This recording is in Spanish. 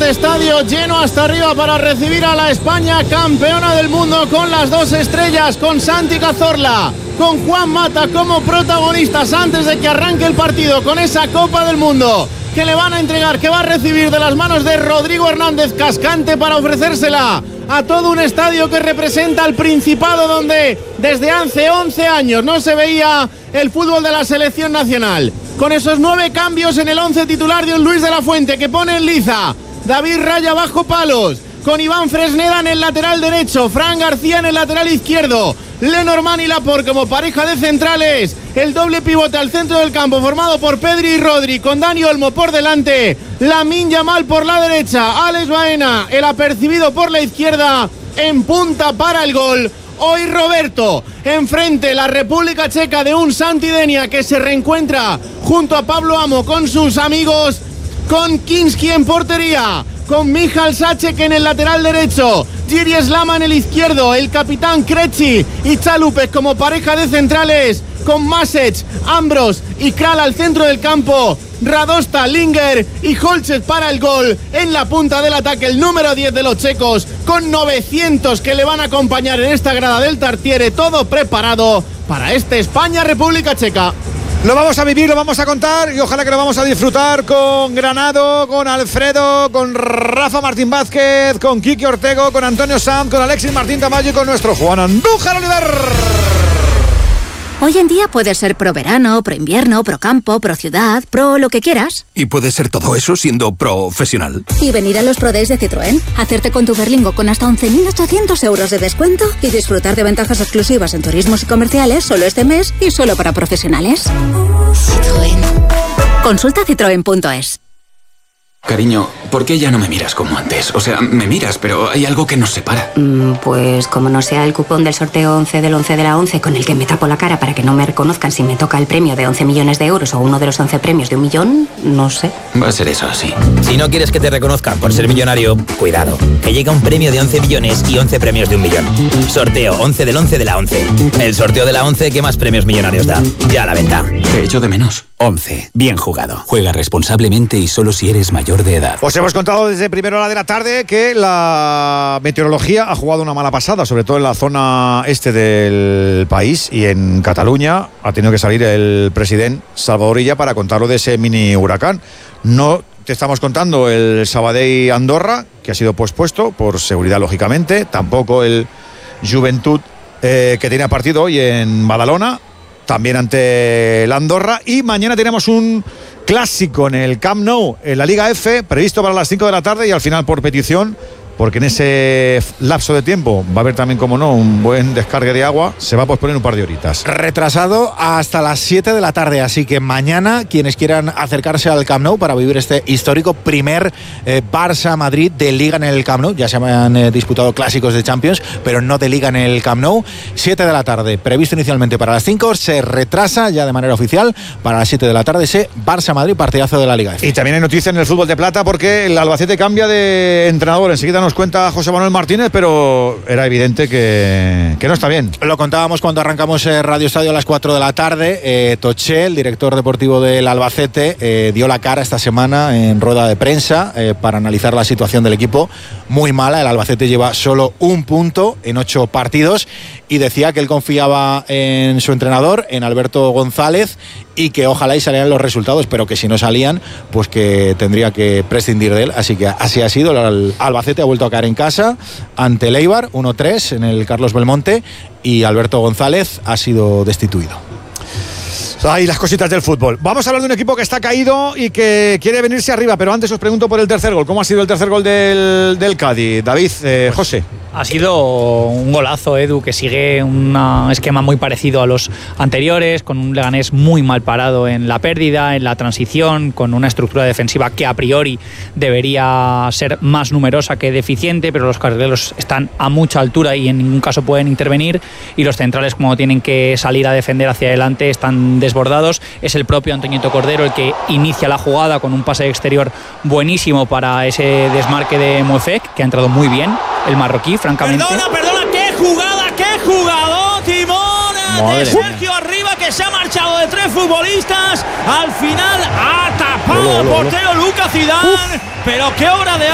de estadio lleno hasta arriba para recibir a la España campeona del mundo, con las dos estrellas, con Santi Cazorla, con Juan Mata como protagonistas antes de que arranque el partido, con esa Copa del Mundo que le van a entregar, que va a recibir de las manos de Rodrigo Hernández Cascante para ofrecérsela a todo un estadio que representa al Principado, donde desde hace 11 años no se veía el fútbol de la selección nacional. Con esos 9 cambios en el 11 titular de un Luis de la Fuente que pone en liza David Raya bajo palos, con Iván Fresneda en el lateral derecho, Fran García en el lateral izquierdo, Lenormand y Laporte como pareja de centrales, el doble pivote al centro del campo formado por Pedri y Rodri, con Dani Olmo por delante, Lamine Yamal por la derecha, Alex Baena, el apercibido, por la izquierda, en punta para el gol. Hoy Roberto, enfrente la República Checa de un Santi Denia que se reencuentra junto a Pablo Amo con sus amigos, con Kinski en portería, con Michal Sacek en el lateral derecho, Jiri Slama en el izquierdo, el capitán Krejci y Chalupes como pareja de centrales, con Masec, Ambros y Kral al centro del campo, Radosta, Linger y Holchet para el gol. En la punta del ataque el número 10 de los checos, con 900 que le van a acompañar en esta grada del Tartiere, todo preparado para este España-República Checa. Lo vamos a vivir, lo vamos a contar y ojalá que lo vamos a disfrutar con Granado, con Alfredo, con Rafa Martín Vázquez, con Quique Ortego, con Antonio Sanz, con Alexis Martín Tamayo y con nuestro Juan Andújar Oliver. Hoy en día puedes ser pro verano, pro invierno, pro campo, pro ciudad, pro lo que quieras. Y puedes ser todo eso siendo profesional. Y venir a los Pro Days de Citroën, hacerte con tu Berlingo con hasta 11.800 euros de descuento y disfrutar de ventajas exclusivas en turismos y comerciales solo este mes y solo para profesionales. Citroën. Consulta citroen.es. Cariño, ¿por qué ya no me miras como antes? O sea, me miras, pero hay algo que nos separa. Pues como no sea el cupón del sorteo 11 del 11 de la 11 con el que me tapo la cara para que no me reconozcan si me toca el premio de 11 millones de euros o uno de los 11 premios de 1 millón, no sé. Va a ser eso, sí. Si no quieres que te reconozcan por ser millonario, cuidado, que llega un premio de 11 millones y 11 premios de 1 millón. Sorteo 11 del 11 de la 11. El sorteo de la 11 que más premios millonarios da. Ya a la venta. Te echo de menos. 11. Bien jugado. Juega responsablemente y solo si eres mayor de edad. Os hemos contado desde primera hora de la tarde que la meteorología ha jugado una mala pasada, sobre todo en la zona este del país y en Cataluña. Ha tenido que salir el presidente Salvador Illa para contarlo de ese mini huracán. No te estamos contando el Sabadell Andorra, que ha sido pospuesto por seguridad, lógicamente. Tampoco el Joventut, que tenía partido hoy en Badalona, también ante el Andorra. Y mañana tenemos un clásico en el Camp Nou, en la Liga F, previsto para las 5 de la tarde y al final por petición, porque en ese lapso de tiempo va a haber también, como no, un buen descargue de agua, se va a posponer un par de horitas. Retrasado hasta las 7 de la tarde, así que mañana quienes quieran acercarse al Camp Nou para vivir este histórico primer Barça-Madrid de Liga en el Camp Nou, ya se han disputado clásicos de Champions, pero no de Liga en el Camp Nou. 7 de la tarde, previsto inicialmente para las 5, se retrasa ya de manera oficial para las 7 de la tarde ese Barça-Madrid, partidazo de la Liga F. Y también hay noticia en el fútbol de plata porque el Albacete cambia de entrenador. Enseguida nos cuenta José Manuel Martínez, pero era evidente que no está bien. Lo contábamos cuando arrancamos Radio Estadio a las 4 de la tarde. Toché, el director deportivo del Albacete, dio la cara esta semana en rueda de prensa para analizar la situación del equipo. Muy mala, el Albacete lleva solo 1 punto en 8 partidos y decía que él confiaba en su entrenador, en Alberto González, y que ojalá y salieran los resultados, pero que si no salían, pues que tendría que prescindir de él. Así que así ha sido. El Albacete ha vuelto a caer en casa ante el Eibar, 1-3 en el Carlos Belmonte, y Alberto González ha sido destituido. Ahí las cositas del fútbol. Vamos a hablar de un equipo que está caído y que quiere venirse arriba, pero antes os pregunto por el tercer gol. ¿Cómo ha sido el tercer gol del Cádiz? David, José. Ha sido un golazo, Edu, que sigue un esquema muy parecido a los anteriores, con un Leganés muy mal parado en la pérdida, en la transición, con una estructura defensiva que a priori debería ser más numerosa que deficiente, pero los carrileros están a mucha altura y en ningún caso pueden intervenir, y los centrales, como tienen que salir a defender hacia adelante, están desbordados. Es el propio Antoñito Cordero el que inicia la jugada con un pase exterior buenísimo para ese desmarque de Moefek, que ha entrado muy bien el marroquí, francamente. Perdona, qué jugado, Timón de Sergio Arriba, que se ha marchado de 3 futbolistas. Al final ha tapado el portero Lucas Zidane, pero qué obra de